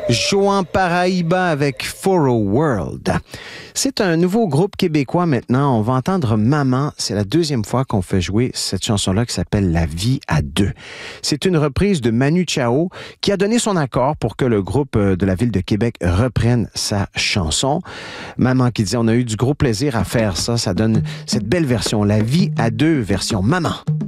Joan Paraíba avec Foro World. C'est un nouveau groupe québécois maintenant. On va entendre Maman. C'est la deuxième fois qu'on fait jouer cette chanson-là qui s'appelle La vie à deux. C'est une reprise de Manu Chao qui a donné son accord pour que le groupe de la ville de Québec reprenne sa chanson. Maman qui dit on a eu du gros plaisir à faire ça. Ça donne cette belle version, La vie à deux version Maman.